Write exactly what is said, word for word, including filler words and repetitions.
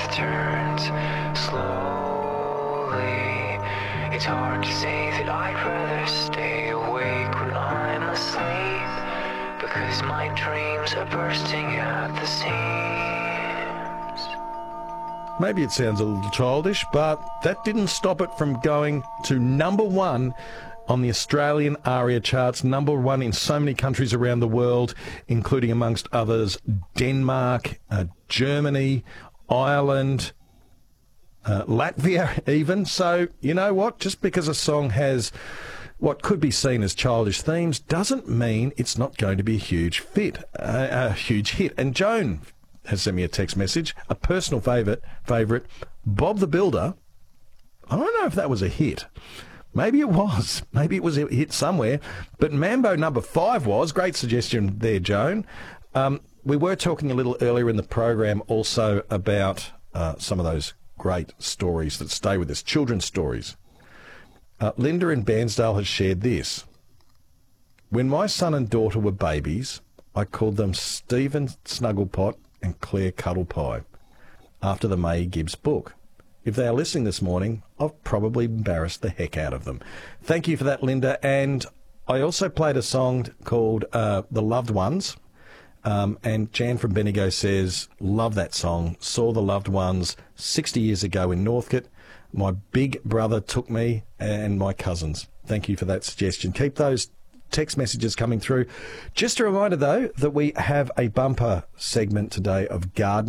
earth turns slowly. It's hard to say that I'd rather stay awake when I'm asleep, because my dreams are bursting at the seams. Maybe it sounds a little childish, but that didn't stop it from going to number one on the Australian ARIA charts, number one in so many countries around the world, including, amongst others, Denmark, uh, Germany, Ireland, uh, Latvia even. So, you know what? Just because a song has what could be seen as childish themes doesn't mean it's not going to be a huge fit, uh, a huge hit. And Joan has sent me a text message, a personal favourite, favourite, Bob the Builder. I don't know if that was a hit. Maybe it was. Maybe it was a hit somewhere. But Mambo number five was. Great suggestion there, Joan. Um, we were talking a little earlier in the program also about uh, some of those great stories that stay with us, children's stories. Uh, Linda in Bairnsdale has shared this. When my son and daughter were babies, I called them Stephen Snugglepot and Claire Cuddlepie, after the May Gibbs book. If they are listening this morning, I've probably embarrassed the heck out of them. Thank you for that, Linda. And I also played a song called uh, The Loved Ones. Um, and Jan from Bendigo says, love that song. Saw The Loved Ones sixty years ago in Northcote. My big brother took me and my cousins. Thank you for that suggestion. Keep those text messages coming through. Just a reminder, though, that we have a bumper segment today of gardening.